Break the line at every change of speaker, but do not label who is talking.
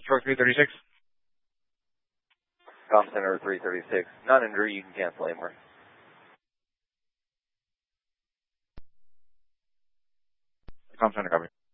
Stroke 336.
Com Center 336. Non-injury, you can cancel AMOR.
Com Center, copy.